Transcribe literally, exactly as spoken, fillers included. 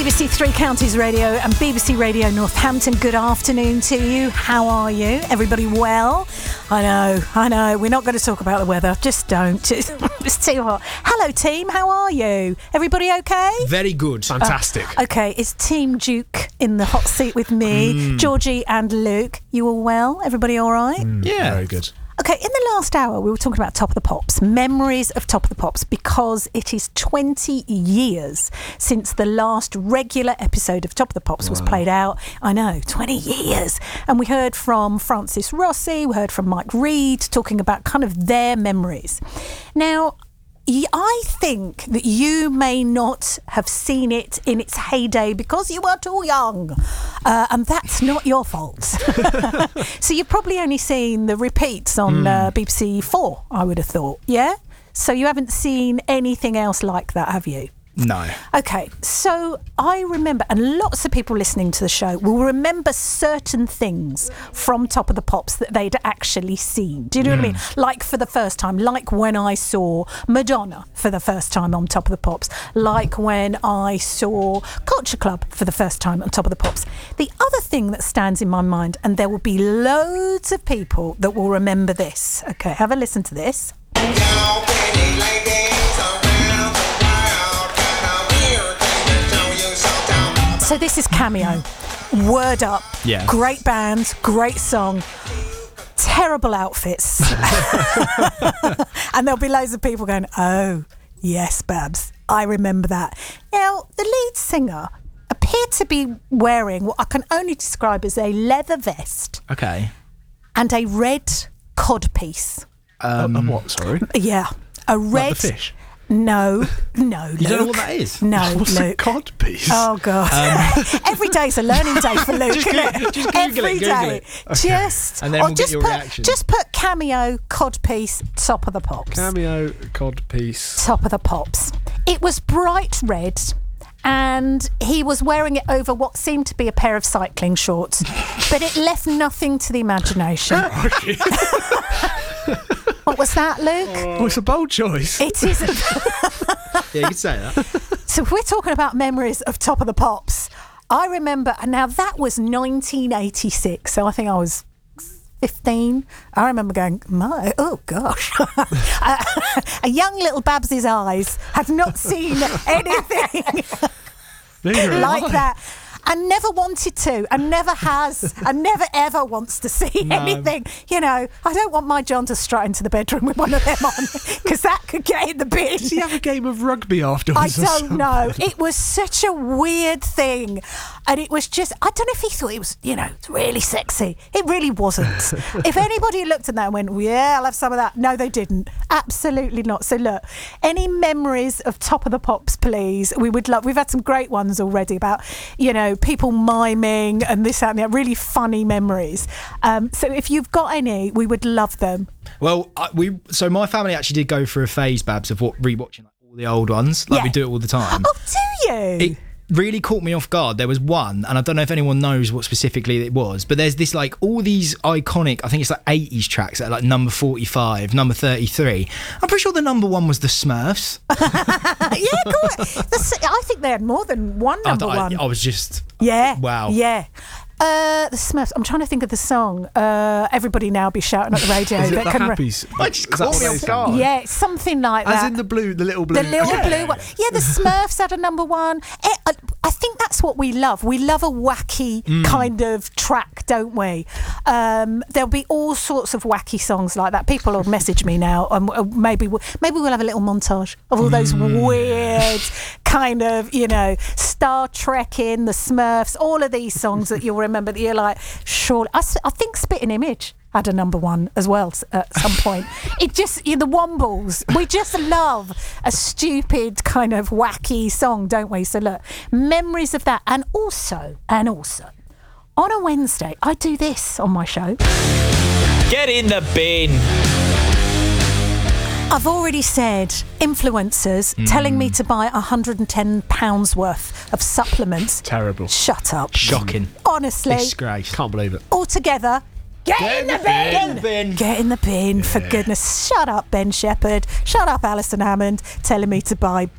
B B C Three Counties Radio and B B C Radio Northampton, good afternoon to you. How are you? Everybody well? I know, I know. We're not going to talk about the weather. Just don't. It's too hot. Hello, team. How are you? Everybody okay? Very good. Fantastic. Uh, okay, it's Team Duke in the hot seat with me, mm. Georgie and Luke. You all well? Everybody all right? Mm, yeah. Very good. Okay, in the last hour, we were talking about Top of the Pops, memories of Top of the Pops, because it is twenty years since the last regular episode of Top of the Pops was wow. played out. I know, twenty years. And we heard from Francis Rossi, we heard from Mike Reid, talking about kind of their memories. Now, I think that you may not have seen it in its heyday because you were too young, uh, and that's not your fault. So you've probably only seen the repeats on mm. uh, B B C Four, I would have thought, yeah? So you haven't seen anything else like that, have you? No. Okay, so I remember, and lots of people listening to the show will remember certain things from Top of the Pops that they'd actually seen. Do you know mm. what I mean? Like for the first time, like when I saw Madonna for the first time on Top of the Pops, like when I saw Culture Club for the first time on Top of the Pops. The other thing that stands in my mind, and there will be loads of people that will remember this. Okay, have a listen to this. So this is Cameo. Word Up. Yeah. Great band, great song. Terrible outfits. And there'll be loads of people going, oh, yes, Babs, I remember that. Now, the lead singer appeared to be wearing what I can only describe as a leather vest. Okay. And a red codpiece. Um, a what, sorry? Yeah. A red... Like the fish? No, no, Luke. You don't know what that is? No, What's Luke. a codpiece? Oh, God. Um, Every day's a learning day for Luke, just isn't Google, it? just Google Every it, Google day. it. Okay. Just, and then or we'll just get your put, reaction. Just put Cameo, codpiece, Top of the Pops. Cameo, codpiece. Top of the Pops. It was bright red, and he was wearing it over what seemed to be a pair of cycling shorts, but it left nothing to the imagination. What was that, Luke? Oh, it's a bold choice. It is. Yeah, you could say that. So if we're talking about memories of Top of the Pops, I remember, and now that was nineteen eighty-six, so I think I was fifteen. I remember going, my, oh gosh. a, a young little Babs's eyes had not seen anything like that. And never wanted to, and never has, and never ever wants to see No. anything. You know, I don't want my John to strut into the bedroom with one of them on, because that could get in the bin. Does he have a game of rugby afterwards? I don't know. It was such a weird thing. And it was just, I don't know if he thought it was, you know, really sexy. It really wasn't. If anybody looked at that and went, well, yeah, I'll have some of that. No, they didn't. Absolutely not. So look, any memories of Top of the Pops, please? We would love, we've had some great ones already about, you know, people miming and this, that, and that, really funny memories. Um, so if you've got any, we would love them. Well, I, we so my family actually did go through a phase, Babs, of what rewatching like, all the old ones. Like Yeah. we do it all the time. Oh, do you? It really caught me off guard. There was one, and I don't know if anyone knows what specifically it was, but there's this like all these iconic, I think it's like eighties tracks that are like number forty-five, number thirty-three. I'm pretty sure the number one was the Smurfs. Yeah, go on. The, I think they had more than one number I, one. I, I was just Yeah. wow. Yeah. Uh, the Smurfs. I'm trying to think of the song. Uh, everybody now be shouting at the radio. Is it that the can re- Happies? I just Is that caught what me they off sang? guard. Yeah, it's something like As that. in the blue, the little blue. The little Yeah. blue one. Yeah, the Smurfs had a number one. It, I, I think that's what we love. We love a wacky Mm. kind of track, don't we? Um, there'll be all sorts of wacky songs like that. People will message me now, and um, maybe we'll, maybe we'll have a little montage of all those Mm. weird kind of, you know, Star Trek in the Smurfs, all of these songs that you'll remember that you're like, surely. I, s- I think Spitting Image had a number one as well s- at some point. It just, you know, the Wombles, we just love a stupid kind of wacky song, don't we? So look, memories of that. And also, and also, on a Wednesday, I do this on my show. Get in the bin. I've already said influencers Mm. telling me to buy one hundred ten pounds worth of supplements. Terrible. Shut up. Shocking. Honestly, Disgrace. Can't believe it. all together, get, in the bin. Get in the bin. Get in the bin, for goodness. Shut up, Ben Shepherd. Shut up, Alison Hammond, telling me to buy